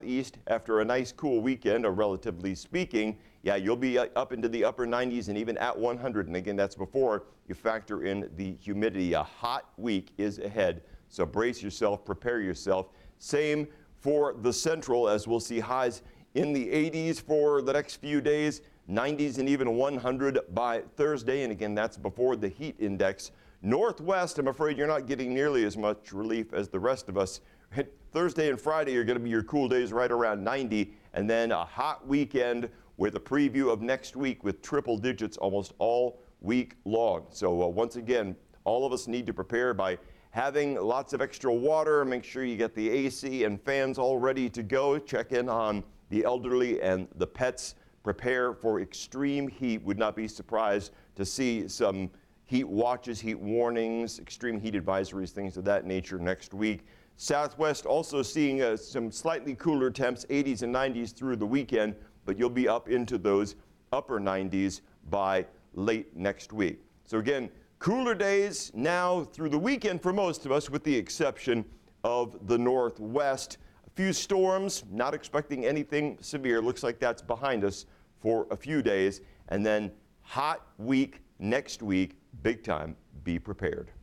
East after a nice cool weekend, or relatively speaking. Yeah, you'll be up into the upper 90s and even at 100. And again, that's before you factor in the humidity. A hot week is ahead, so brace yourself, prepare yourself. Same for the central, as we'll see highs in the 80s for the next few days, 90s and even 100 by Thursday. And again, that's before the heat index. Northwest, I'm afraid you're not getting nearly as much relief as the rest of us. Thursday and Friday are going to be your cool days, right around 90, and then a hot weekend with a preview of next week with triple digits almost all week long. So once again, all of us need to prepare by having lots of extra water. Make sure you get the AC and fans all ready to go. Check in on the elderly and the pets. Prepare for extreme heat. Would not be surprised to see some heat watches, heat warnings, extreme heat advisories, things of that nature next week. Southwest also seeing some slightly cooler temps, 80s and 90s through the weekend, but you'll be up into those upper 90s by late next week. So again, cooler days now through the weekend for most of us, with the exception of the Northwest. A few storms, not expecting anything severe. Looks like that's behind us for a few days. And then hot week next week, big time. Be prepared.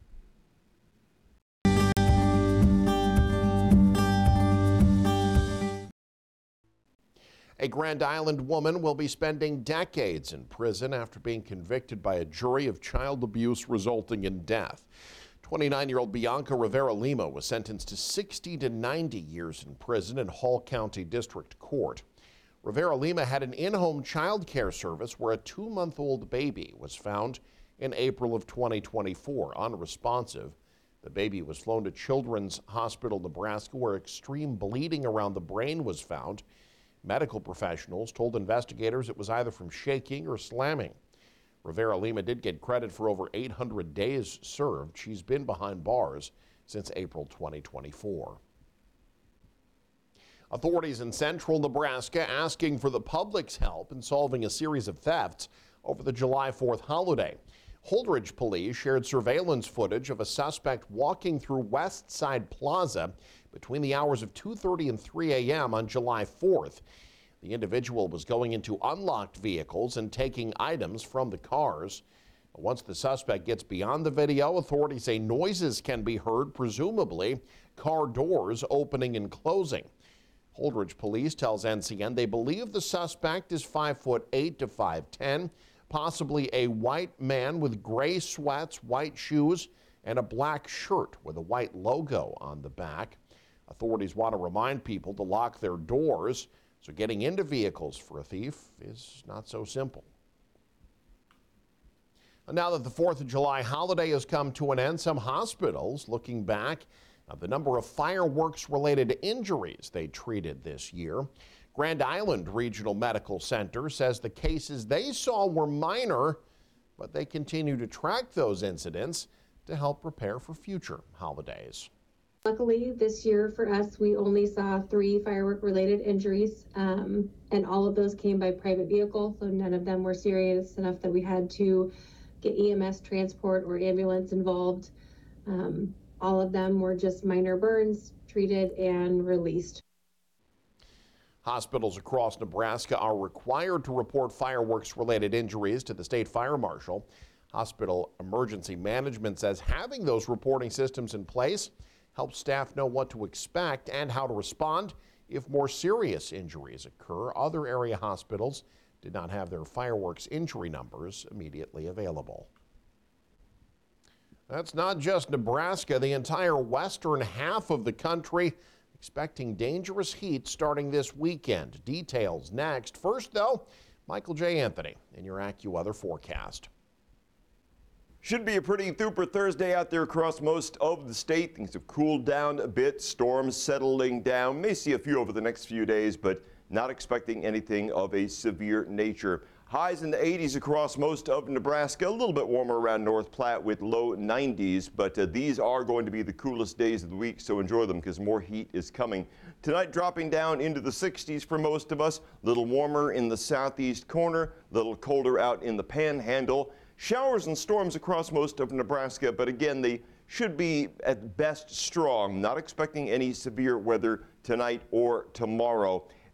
A Grand Island woman will be spending decades in prison after being convicted by a jury of child abuse resulting in death. 29-year-old Bianca Rivera Lima was sentenced to 60 to 90 years in prison in Hall County District Court. Rivera Lima had an in-home child care service where a 2-month-old baby was found in April of 2024, unresponsive. The baby was flown to Children's Hospital Nebraska, where extreme bleeding around the brain was found. Medical professionals told investigators it was either from shaking or slamming. Rivera Lima did get credit for over 800 days served. She's been behind bars since April 2024. Authorities in central Nebraska asking for the public's help in solving a series of thefts over the July 4th holiday. Holdridge police shared surveillance footage of a suspect walking through West Side Plaza between the hours of 2:30 and 3 a.m. on July 4th. The individual was going into unlocked vehicles and taking items from the cars. Once the suspect gets beyond the video, authorities say noises can be heard, presumably car doors opening and closing. Holdridge police tells NCN they believe the suspect is 5'8" to 5'10", possibly a white man with gray sweats, white shoes, and a black shirt with a white logo on the back. Authorities want to remind people to lock their doors, so getting into vehicles for a thief is not so simple. And now that the 4th of July holiday has come to an end, some hospitals looking back at the number of fireworks-related injuries they treated this year. Grand Island Regional Medical Center says the cases they saw were minor, but they continue to track those incidents to help prepare for future holidays. Luckily, this year for us, we only saw 3 firework-related injuries, and all of those came by private vehicle, so none of them were serious enough that we had to get EMS transport or ambulance involved. All of them were just minor burns, treated and released. Hospitals across Nebraska are required to report fireworks-related injuries to the state fire marshal. Hospital Emergency Management says having those reporting systems in place helps staff know what to expect and how to respond if more serious injuries occur. Other area hospitals did not have their fireworks injury numbers immediately available. That's not just Nebraska. The entire western half of the country expecting dangerous heat starting this weekend. Details next. First, though, Michael J. Anthony in your AccuWeather forecast. Should be a pretty super Thursday out there across most of the state. Things have cooled down a bit. Storms settling down. May see a few over the next few days, but not expecting anything of a severe nature. Highs in the 80s across most of Nebraska. A little bit warmer around North Platte with low 90s, but these are going to be the coolest days of the week, so enjoy them because more heat is coming. Tonight dropping down into the 60s for most of us. A little warmer in the southeast corner, a little colder out in the panhandle. Showers and storms across most of Nebraska, but again, the should be at best strong, not expecting any severe weather tonight or tomorrow.